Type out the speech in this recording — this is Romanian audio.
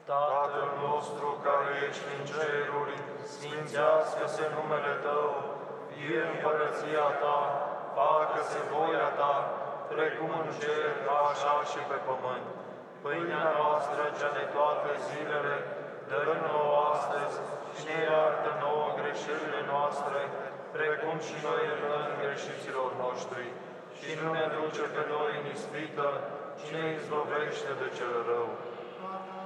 Tatăl nostru care ești în ceruri, sfințească-se numele Tău, fie împărăția Ta, facă-se voia Ta, precum în cer, așa și pe pământ. Pâinea noastră, cea de toate zilele, dă-ne nouă astăzi și ne iartă nouă greșelile noastre, precum și noi iertăm greșiților noștri. Și nu ne duce pe noi în ispită, ci ne izbăvește de cel rău.